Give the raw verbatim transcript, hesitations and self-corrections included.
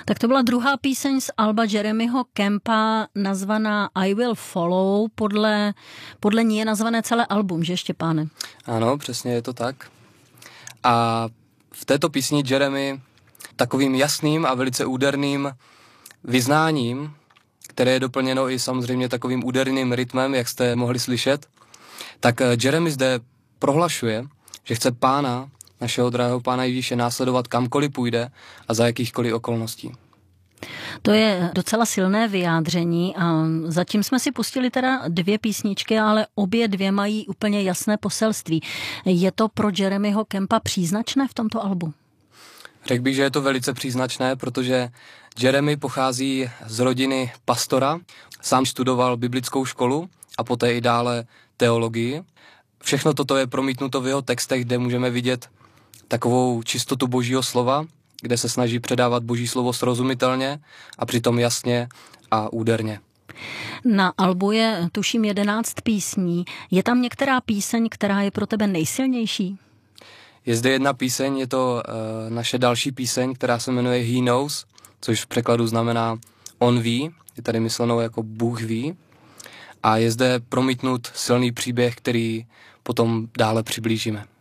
Tak to byla druhá píseň z alba Jeremyho Kempa nazvaná I Will Follow. Podle, podle ní je nazvané celé album, že Štěpáne? Ano, přesně je to tak. A v této písni Jeremy takovým jasným a velice úderným vyznáním, které je doplněno i samozřejmě takovým úderným rytmem, jak jste mohli slyšet, tak Jeremy zde prohlašuje, že chce Pána, našeho drahého Pána Ježíše, následovat kamkoliv půjde a za jakýchkoliv okolností. To je docela silné vyjádření a zatím jsme si pustili teda dvě písničky, ale obě dvě mají úplně jasné poselství. Je to pro Jeremyho Kempa příznačné v tomto albu? Řekl bych, že je to velice příznačné, protože Jeremy pochází z rodiny pastora, sám studoval biblickou školu a poté i dále teologii. Všechno toto je promítnuto v jeho textech, kde můžeme vidět takovou čistotu Božího slova, kde se snaží předávat Boží slovo srozumitelně a přitom jasně a úderně. Na albu je tuším jedenáct písní. Je tam některá píseň, která je pro tebe nejsilnější? Je zde jedna píseň, je to uh, naše další píseň, která se jmenuje He Knows, což v překladu znamená On ví, je tady myšleno jako Bůh ví. A je zde promítnut silný příběh, který potom dále přiblížíme.